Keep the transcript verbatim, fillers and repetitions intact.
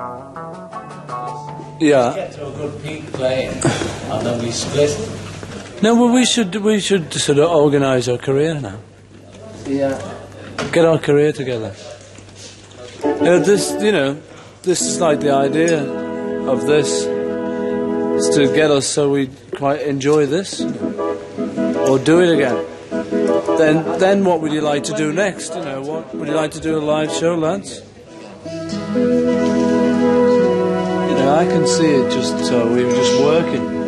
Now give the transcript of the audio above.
Yeah. Get to a good peak playing, and then we split. No, well, we should we should sort of organise our career now. Yeah. Get our career together. You know, this, you know, this is like the idea of this, is to get us so we quite enjoy this, or do it again. Then, then what would you like to do next? You know, what would you like to do a live show, lads? You know, I can see it just, uh, we were just working.